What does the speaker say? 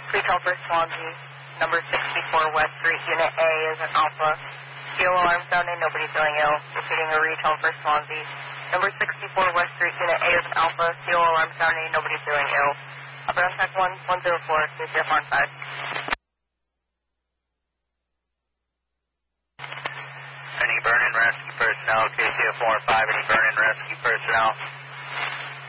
Retail for Swansea, number 64 West Street, Unit A is an Alpha. Fuel alarm sounding, nobody feeling ill. Repeating a retail for Swansea. Number 64 West Street, Unit A is an Alpha. Fuel alarm sounding, nobody feeling ill. Ground check 1104, KCF on 5. Any burn and rescue personnel, KCF 4-5, any burn and rescue personnel?